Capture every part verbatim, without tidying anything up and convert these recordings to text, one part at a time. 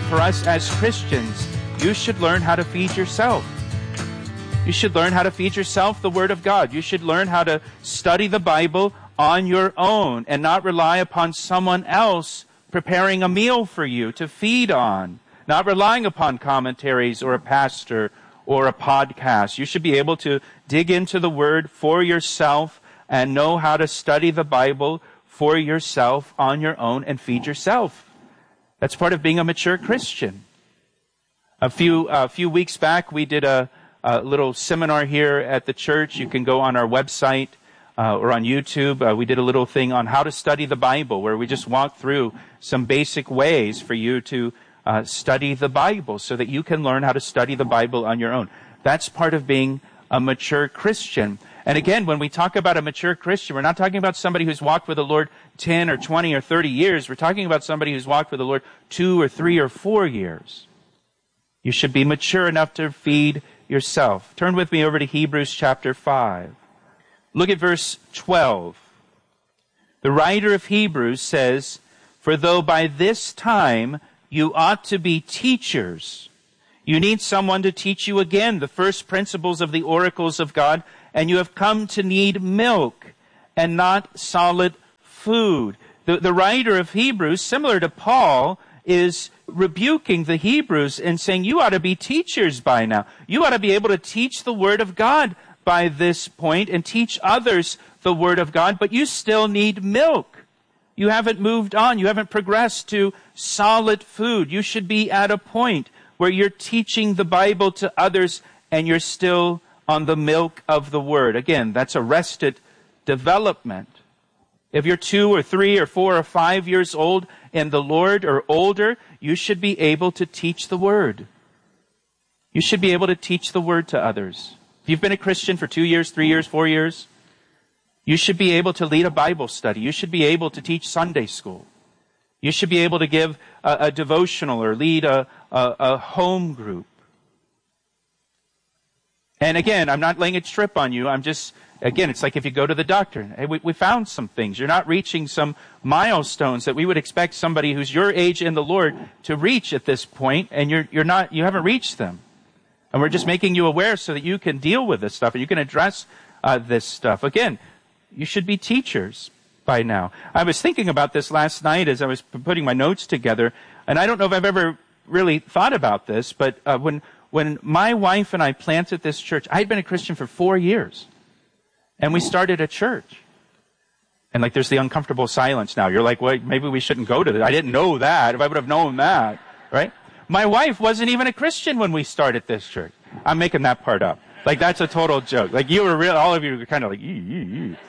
for us as Christians, you should learn how to feed yourself. You should learn how to feed yourself the Word of God. You should learn how to study the Bible on your own and not rely upon someone else preparing a meal for you to feed on, not relying upon commentaries or a pastor or a podcast. You should be able to dig into the Word for yourself and know how to study the Bible for yourself on your own and feed yourself. That's part of being a mature Christian. A few a few weeks back, we did a, a little seminar here at the church. You can go on our website uh, or on YouTube. Uh, we did a little thing on how to study the Bible, where we just walked through some basic ways for you to uh, study the Bible so that you can learn how to study the Bible on your own. That's part of being a mature Christian. And again, when we talk about a mature Christian, we're not talking about somebody who's walked with the Lord ten or twenty or thirty years. We're talking about somebody who's walked with the Lord two or three or four years. You should be mature enough to feed yourself. Turn with me over to Hebrews chapter five. Look at verse twelve. The writer of Hebrews says, "For though by this time you ought to be teachers, you need someone to teach you again the first principles of the oracles of God, and you have come to need milk and not solid food." The, the writer of Hebrews, similar to Paul, is rebuking the Hebrews and saying, you ought to be teachers by now. You ought to be able to teach the Word of God by this point and teach others the Word of God, but you still need milk. You haven't moved on. You haven't progressed to solid food. You should be at a point where you're teaching the Bible to others and you're still on the milk of the Word. Again, that's arrested development. If you're two or three or four or five years old in the Lord or older, you should be able to teach the Word. You should be able to teach the Word to others. If you've been a Christian for two years, three years, four years, you should be able to lead a Bible study. You should be able to teach Sunday school. You should be able to give a, a devotional or lead a, a, a home group. And again, I'm not laying a strip on you. I'm just, again, it's like if you go to the doctor. Hey, we, we found some things. You're not reaching some milestones that we would expect somebody who's your age in the Lord to reach at this point, and you're you're not, you haven't reached them. And we're just making you aware so that you can deal with this stuff and you can address uh, this stuff. Again, you should be teachers by now. I was thinking about this last night as I was putting my notes together, and I don't know if I've ever really thought about this, but uh, when when my wife and I planted this church, I had been a Christian for four years, and we started a church. And like, there's the uncomfortable silence now. You're like, well, maybe we shouldn't go to that. I didn't know that. If I would have known that, right? My wife wasn't even a Christian when we started this church. I'm making that part up. Like, that's a total joke. Like, you were real, all of you were kind of like, ee, ee, ee.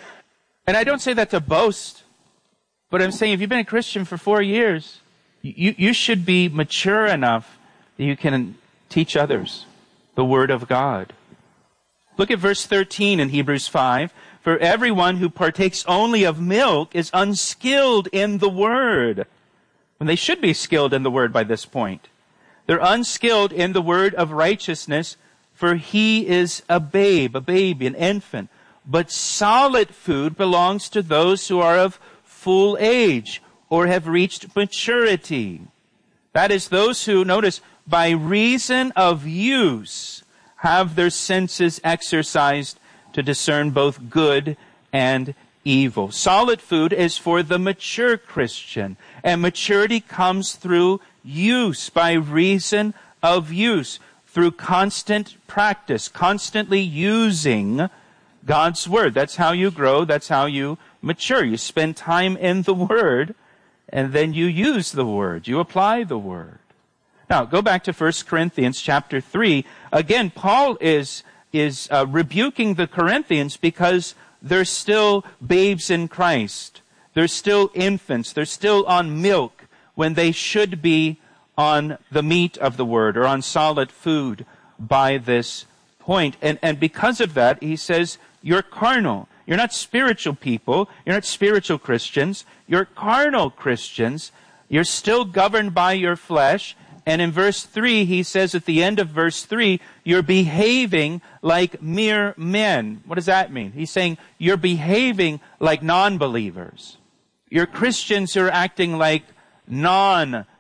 And I don't say that to boast, but I'm saying if you've been a Christian for four years, you, you should be mature enough that you can teach others the Word of God. Look at verse thirteen in Hebrews five. "For everyone who partakes only of milk is unskilled in the Word." When they should be skilled in the Word by this point. They're unskilled in the word of righteousness, for he is a babe, a baby, an infant. But solid food belongs to those who are of full age or have reached maturity. That is, those who, notice, by reason of use, have their senses exercised to discern both good and evil. Solid food is for the mature Christian, and maturity comes through use, by reason of use, through constant practice, constantly using God's Word. That's how you grow. That's how you mature. You spend time in the Word, and then you use the Word. You apply the Word. Now, go back to First Corinthians chapter three. Again, Paul is, is uh, rebuking the Corinthians because they're still babes in Christ. They're still infants. They're still on milk when they should be on the meat of the Word or on solid food by this point. And, and because of that, he says, you're carnal. You're not spiritual people. You're not spiritual Christians. You're carnal Christians. You're still governed by your flesh. And in verse three, he says at the end of verse three, you're behaving like mere men. What does that mean? He's saying you're behaving like non-believers. You're Christians who are acting like non-Christians.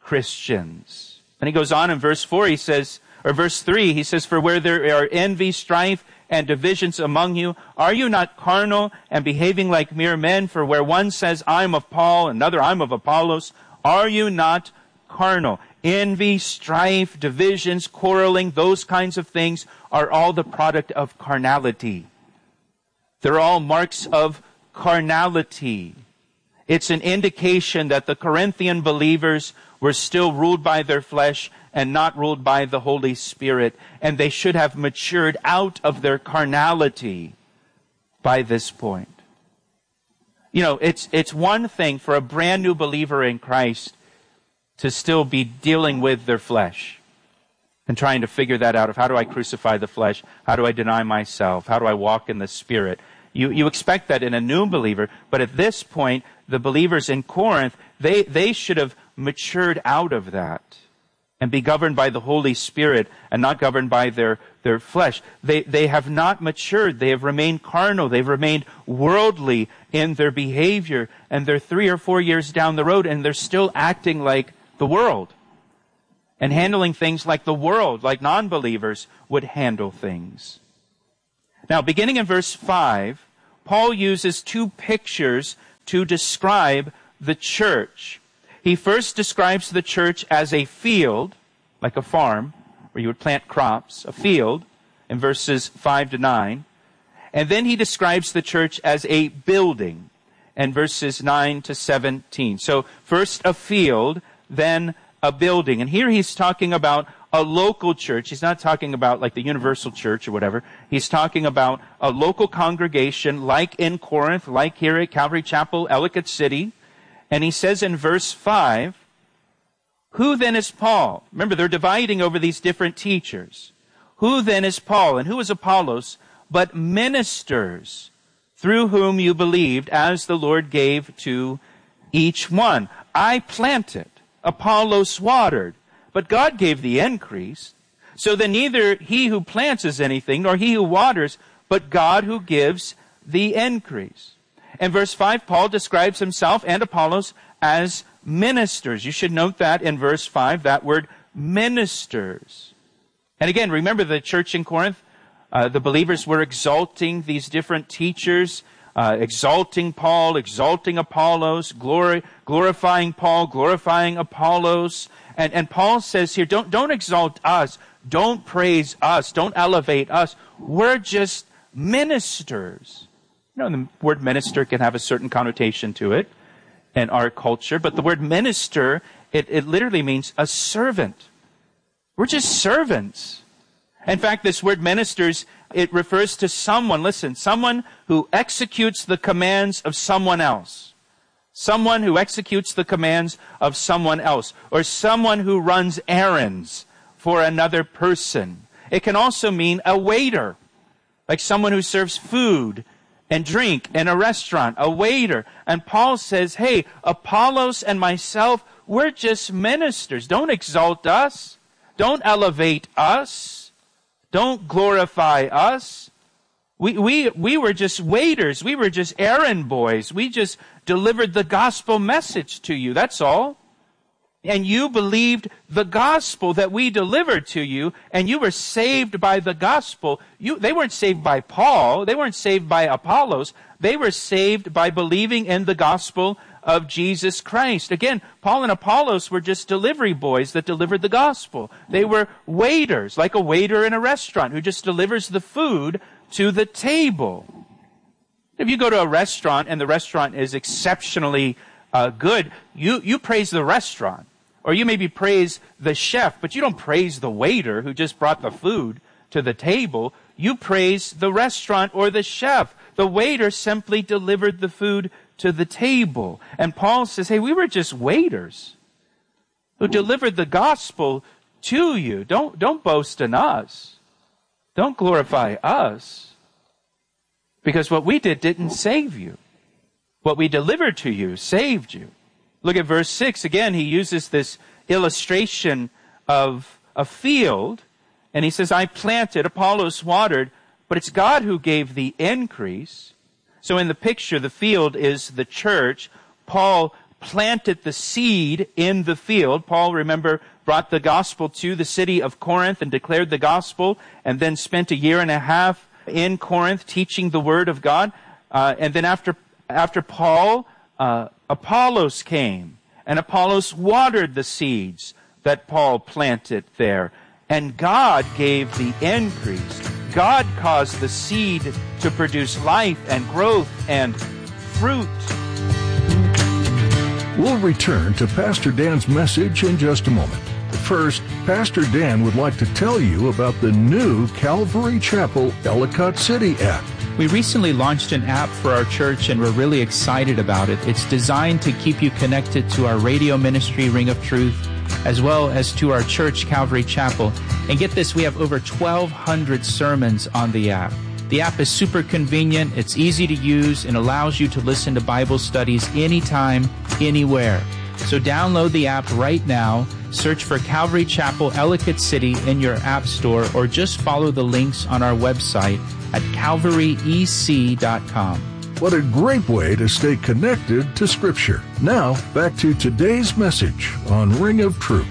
Christians. And he goes on in verse four, he says, or verse three, he says, for where there are envy, strife, and divisions among you, are you not carnal and behaving like mere men? For where one says, I am of Paul, another, I am of Apollos, are you not carnal? Envy, strife, divisions, quarreling, those kinds of things are all the product of carnality. They're all marks of carnality. It's an indication that the Corinthian believers were still ruled by their flesh and not ruled by the Holy Spirit. And they should have matured out of their carnality by this point. You know, it's, it's one thing for a brand new believer in Christ to still be dealing with their flesh and trying to figure that out of how do I crucify the flesh? How do I deny myself? How do I walk in the Spirit? You, you expect that in a new believer, but at this point, the believers in Corinth, they, they should have matured out of that and be governed by the Holy Spirit and not governed by their, their flesh. They, they have not matured. They have remained carnal. They've remained worldly in their behavior, and they're three or four years down the road and they're still acting like the world and handling things like the world, like non-believers would handle things. Now, beginning in verse five, Paul uses two pictures to describe the church. He first describes the church as a field, like a farm, where you would plant crops, a field, in verses five to nine. And then he describes the church as a building, in verses nine to seventeen. So, first a field, then a building. And here he's talking about a local church. He's not talking about like the universal church or whatever. He's talking about a local congregation like in Corinth, like here at Calvary Chapel, Ellicott City. And he says in verse five, who then is Paul? Remember, they're dividing over these different teachers. Who then is Paul and who is Apollos, but ministers through whom you believed as the Lord gave to each one? I planted, Apollos watered, but God gave the increase. So then neither he who plants is anything, nor he who waters, but God who gives the increase. In verse five, Paul describes himself and Apollos as ministers. You should note that in verse five, that word ministers. And again, remember the church in Corinth, uh, the believers were exalting these different teachers, uh, exalting Paul, exalting Apollos, glory, glorifying Paul, glorifying Apollos. And, and Paul says here, don't, don't exalt us. Don't praise us. Don't elevate us. We're just ministers. You know, the word minister can have a certain connotation to it in our culture, but the word minister, it, it literally means a servant. We're just servants. In fact, this word ministers, it refers to someone, listen, someone who executes the commands of someone else. Someone who executes the commands of someone else, or someone who runs errands for another person. It can also mean a waiter, like someone who serves food and drink in a restaurant, a waiter. And Paul says, hey, Apollos and myself, we're just ministers. Don't exalt us. Don't elevate us. Don't glorify us. We, we, we were just waiters. We were just errand boys. We just delivered the gospel message to you. That's all. And you believed the gospel that we delivered to you, and you were saved by the gospel. You, they weren't saved by Paul. They weren't saved by Apollos. They were saved by believing in the gospel of Jesus Christ. Again, Paul and Apollos were just delivery boys that delivered the gospel. They were waiters, like a waiter in a restaurant who just delivers the food to the table. If you go to a restaurant and the restaurant is exceptionally uh, good, you, you praise the restaurant. Or you maybe praise the chef, but you don't praise the waiter who just brought the food to the table. You praise the restaurant or the chef. The waiter simply delivered the food to the table. And Paul says, hey, we were just waiters who delivered the gospel to you. Don't, don't boast in us. Don't glorify us. Because what we did didn't save you. What we delivered to you saved you. Look at verse six. Again, he uses this illustration of a field. And he says, I planted, Apollos watered, but it's God who gave the increase. So in the picture, the field is the church. Paul planted the seed in the field. Paul, remember, brought the gospel to the city of Corinth and declared the gospel, and then spent a year and a half in Corinth teaching the word of God. Uh, and then after after Paul, uh, Apollos came, and Apollos watered the seeds that Paul planted there. And God gave the increase. God caused the seed to produce life and growth and fruit. We'll return to Pastor Dan's message in just a moment. First, Pastor Dan would like to tell you about the new Calvary Chapel Ellicott City app. We recently launched an app for our church, and we're really excited about it. It's designed to keep you connected to our radio ministry, Ring of Truth, as well as to our church, Calvary Chapel. And get this, we have over twelve hundred sermons on the app. The app is super convenient, it's easy to use, and allows you to listen to Bible studies anytime, anywhere. So download the app right now, search for Calvary Chapel Ellicott City in your app store, or just follow the links on our website at calvary e c dot com. What a great way to stay connected to Scripture. Now, back to today's message on Ring of Truth.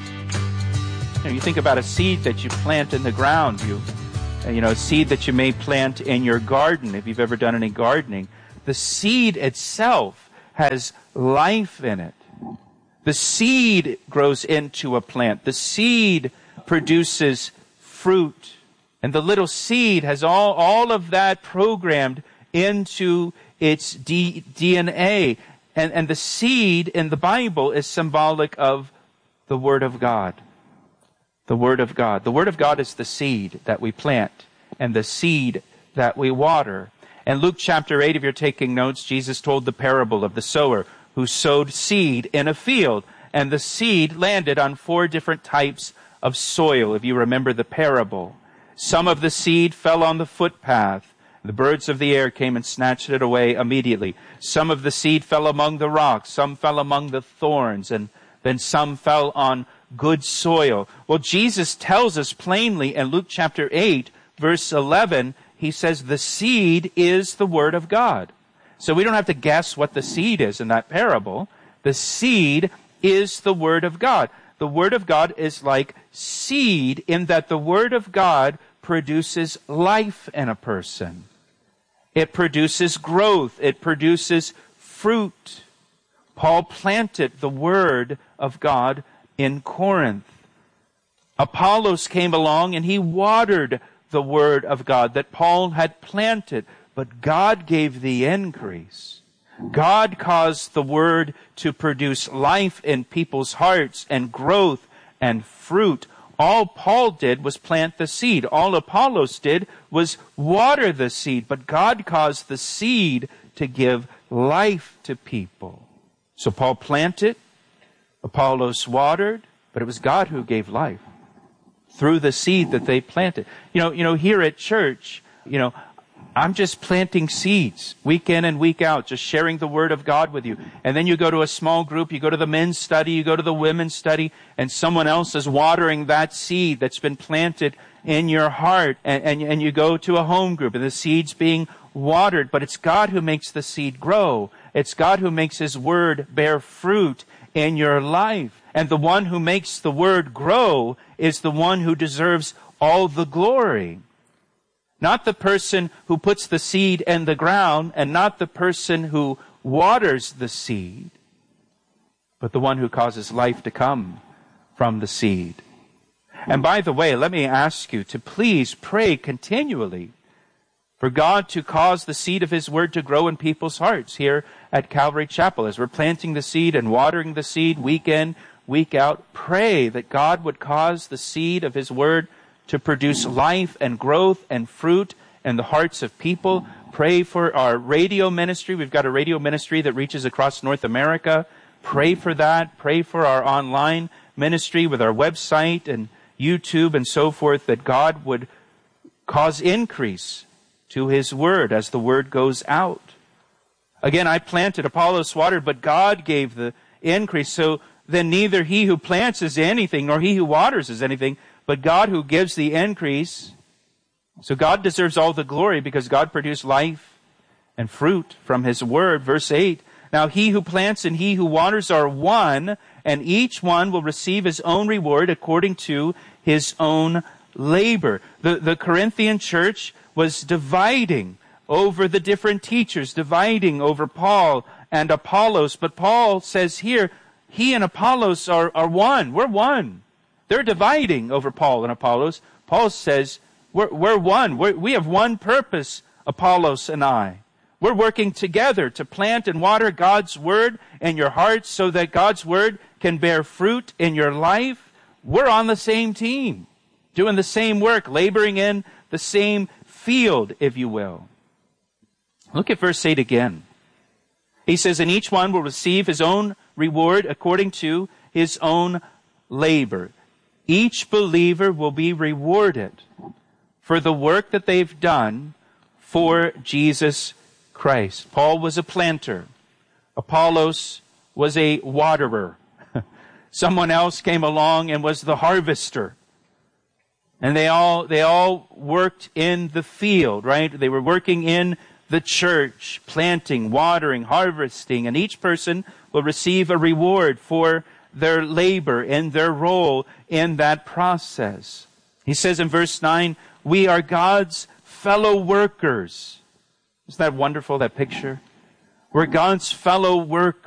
You know, you think about a seed that you plant in the ground, you, you know, a seed that you may plant in your garden, if you've ever done any gardening. The seed itself has life in it. The seed grows into a plant. The seed produces fruit. And the little seed has all, all of that programmed into its D, DNA. And, and the seed in the Bible is symbolic of the Word of God. The Word of God. The Word of God is the seed that we plant and the seed that we water. In Luke chapter eight, if you're taking notes, Jesus told the parable of the sower who sowed seed in a field. And the seed landed on four different types of soil, if you remember the parable. Some of the seed fell on the footpath. The birds of the air came and snatched it away immediately. Some of the seed fell among the rocks. Some fell among the thorns. And then some fell on good soil. Well, Jesus tells us plainly in Luke chapter eight, verse eleven, he says the seed is the Word of God. So we don't have to guess what the seed is in that parable. The seed is the Word of God. The Word of God is like seed in that the Word of God produces life in a person. It produces growth. It produces fruit. Paul planted the Word of God in Corinth. Apollos came along and he watered the Word of God that Paul had planted, but God gave the increase. God caused the Word to produce life in people's hearts and growth and fruit. All Paul did was plant the seed. All Apollos did was water the seed. But God caused the seed to give life to people. So Paul planted, Apollos watered, but it was God who gave life through the seed that they planted. You know, you know, here at church, you know, I'm just planting seeds week in and week out, just sharing the Word of God with you. And then you go to a small group, you go to the men's study, you go to the women's study, and someone else is watering that seed that's been planted in your heart. And, and, and you go to a home group, and the seed's being watered. But it's God who makes the seed grow. It's God who makes His Word bear fruit in your life. And the one who makes the Word grow is the one who deserves all the glory. Not the person who puts the seed in the ground, and not the person who waters the seed, but the one who causes life to come from the seed. And by the way, let me ask you to please pray continually for God to cause the seed of His Word to grow in people's hearts here at Calvary Chapel. As we're planting the seed and watering the seed week in, week out, pray that God would cause the seed of His Word to produce life and growth and fruit in the hearts of people. Pray for our radio ministry. We've got a radio ministry that reaches across North America. Pray for that. Pray for our online ministry with our website and YouTube and so forth, that God would cause increase to His Word as the Word goes out. Again, I planted, Apollos watered, but God gave the increase. So then neither he who plants is anything, nor he who waters is anything, but God who gives the increase. So God deserves all the glory because God produced life and fruit from His Word. Verse eight, Now he who plants and he who waters are one, and each one will receive his own reward according to his own labor. The, the Corinthian church was dividing over the different teachers, dividing over Paul and Apollos. But Paul says here, he and Apollos are, are one. We're one. They're dividing over Paul and Apollos. Paul says, we're, we're one. We're, we have one purpose, Apollos and I. We're working together to plant and water God's Word in your hearts so that God's Word can bear fruit in your life. We're on the same team, doing the same work, laboring in the same field, if you will. Look at verse eight again. He says, and each one will receive his own reward according to his own labor. Each believer will be rewarded for the work that they've done for Jesus Christ. Paul was a planter. Apollos was a waterer. Someone else came along and was the harvester. And they all, they all worked in the field, right? They were working in the church, planting, watering, harvesting, and each person will receive a reward for their labor and their role in that process. He says in verse nine, we are God's fellow workers. Isn't that wonderful, that picture? We're God's fellow workers.